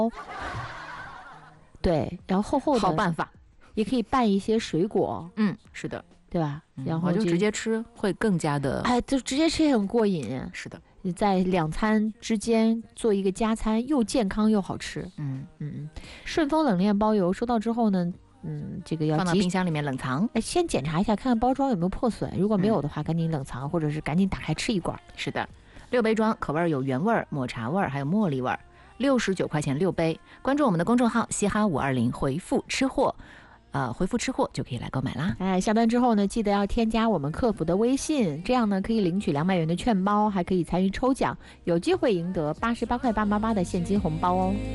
对，然后厚厚的， 好办法， 也可以拌一些水果， 是的， 对吧？然后我就直接吃会更加的， 就直接吃也很过瘾。 是的， 你在2餐之间做一个加餐，又健康又好吃。顺丰冷链包邮收到之后呢，这个要放到冰箱里面冷藏。 先检查一下，看看包装有没有破损，如果没有的话，赶紧冷藏，或者是赶紧打开吃一罐。 是的，6杯装，口味有原味、抹茶味还有茉莉味，69块钱6杯。关注我们的公众号嘻哈520，回复吃货。回复吃货就可以来购买啦。 下单之后呢，记得要添加我们客服的微信，这样呢可以领取200元的券包，还可以参与抽奖，有机会赢得88.888块的现金红包哦。